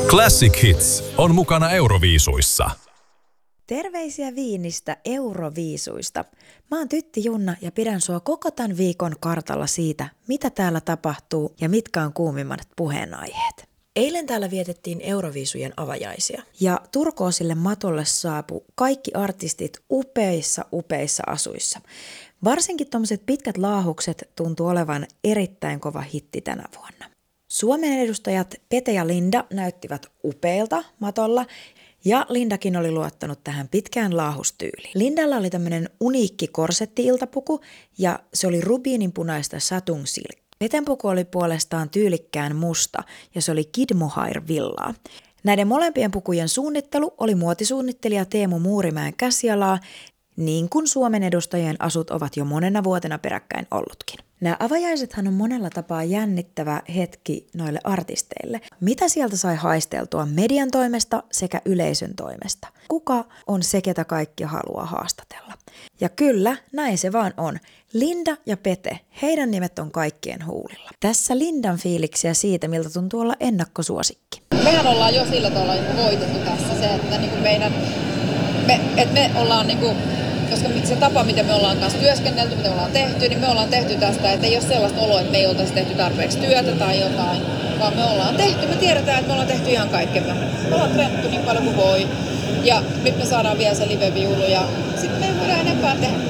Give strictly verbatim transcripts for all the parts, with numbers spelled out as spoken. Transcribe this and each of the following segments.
Classic Hits on mukana Euroviisuissa. Terveisiä Viinistä Euroviisuista. Mä oon Tytti Junna ja pidän sua koko tämän viikon kartalla siitä, mitä täällä tapahtuu ja mitkä on kuumimmat puheenaiheet. Eilen täällä vietettiin Euroviisujen avajaisia ja turkoosille matolle saapui kaikki artistit upeissa upeissa asuissa. Varsinkin tommoset pitkät laahukset tuntuu olevan erittäin kova hitti tänä vuonna. Suomen edustajat Pete ja Linda näyttivät upeilta matolla ja Lindakin oli luottanut tähän pitkään laahustyyliin. Lindalla oli tämmönen uniikki korsetti-iltapuku ja se oli rubiininpunaista satung silk. Peten puku oli puolestaan tyylikkään musta ja se oli Kid Mohair villaa. Näiden molempien pukujen suunnittelu oli muotisuunnittelija Teemu Muurimäen käsialaa, niin kuin Suomen edustajien asut ovat jo monena vuotena peräkkäin ollutkin. Nämä avajaisethan on monella tapaa jännittävä hetki noille artisteille. Mitä sieltä sai haisteltua median toimesta sekä yleisön toimesta? Kuka on se, ketä kaikki haluaa haastatella? Ja kyllä, näin se vaan on. Linda ja Pete, heidän nimet on kaikkien huulilla. Tässä Lindan fiiliksiä siitä, miltä tuntuu olla ennakkosuosikki. Mehän ollaan jo sillä tavalla voitettu tässä se, että niin kuin meidän, me, että me ollaan niin kuin, koska se tapa, miten me ollaan kanssa työskennelty, mitä me ollaan tehty, niin me ollaan tehty tästä, että ei ole sellaista oloa, että me ei oltaisi tehty tarpeeksi työtä tai jotain, vaan me ollaan tehty, me tiedetään, että me ollaan tehty ihan kaikkemme. Me ollaan treenattu niin paljon kuin voi ja nyt me saadaan vielä se live-viulu ja sitten me ei voida enempää tehdä.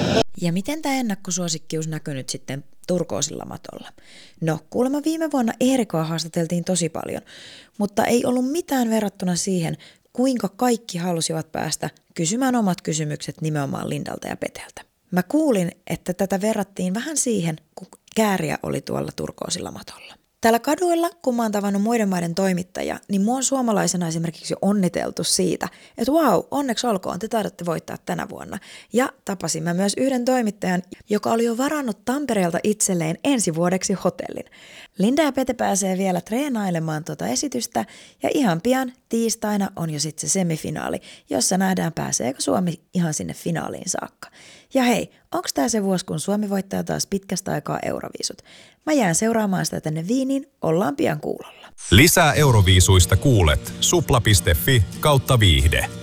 Ja miten tämä ennakkosuosikkius näkyy nyt sitten turkoosilla matolla? No, kuulemma viime vuonna Eerikoa haastateltiin tosi paljon, mutta ei ollut mitään verrattuna siihen, kuinka kaikki halusivat päästä kysymään omat kysymykset nimenomaan Lindalta ja Peteltä. Mä kuulin, että tätä verrattiin vähän siihen, kun Kääriä oli tuolla turkoosilla matolla. Täällä kaduilla, kun mä oon tavannut muiden maiden toimittajia, niin mua on suomalaisena esimerkiksi jo onniteltu siitä, että vau, onneksi olkoon, te taidatte voittaa tänä vuonna. Ja tapasin mä myös yhden toimittajan, joka oli jo varannut Tampereelta itselleen ensi vuodeksi hotellin. Linda ja Pete pääsee vielä treenailemaan tuota esitystä ja ihan pian tiistaina on jo sitten se semifinaali, jossa nähdään pääseekö Suomi ihan sinne finaaliin saakka. Ja hei, onks tää se vuosi, kun Suomi voittaa taas pitkästä aikaa Euroviisut? Mä jään seuraamaan sitä tänne Viiniin, ollaan pian kuulolla. Lisää Euroviisuista kuulet supla piste fi kautta viihde.